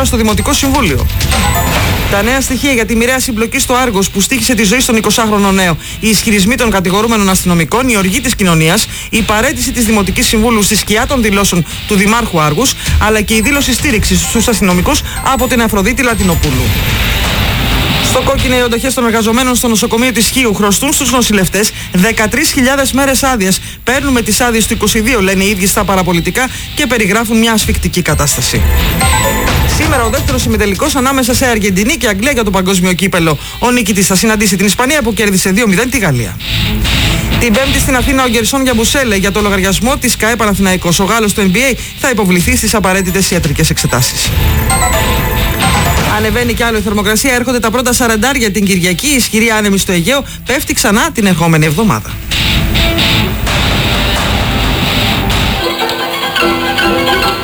σήμερα στο Δημοτικό Συμβούλιο. Τα νέα στοιχεία για τη μοιραία συμπλοκή στο Άργος που στοίχησε τη ζωή στον 20χρονο νέο, οι ισχυρισμοί των κατηγορούμενων αστυνομικών, η οργή της κοινωνίας, η παραίτηση της Δημοτικής Συμβούλου στη σκιά των δηλώσεων του Δημάρχου Άργους, αλλά και η δήλωση στήριξης στους αστυνομικούς από την Αφροδίτη Λατινοπούλου. Στο κόκκινο, οι οντοχές των εργαζομένων στο νοσοκομείο της Χίου χρωστούν στους νοσηλευτές 13.000 μέρες άδειας. Παίρνουμε τις άδειες του 22, λένε οι ίδιοι στα παραπολιτικά και περιγράφουν μια ασφικτική κατάσταση. Σήμερα ο δεύτερος ημιτελικός ανάμεσα σε Αργεντινή και Αγγλία για το παγκόσμιο κύπελο. Ο νικητής θα συναντήσει την Ισπανία που κέρδισε 2-0 τη Γαλλία. Την Πέμπτη στην Αθήνα ο Γκερσόν Γιαμπουσέλε για το λογαριασμό της ΚΑΕ Παναθηναϊκός. Ο Γάλλος του NBA θα υποβληθεί στις απαραίτητες ιατρικές εξετάσεις. Ανεβαίνει κι άλλο η θερμοκρασία, έρχονται τα πρώτα 40 την Κυριακή. Η ισχυρή άνεμη στο Αιγαίο πέφτει ξανά την ερχόμενη εβδομάδα.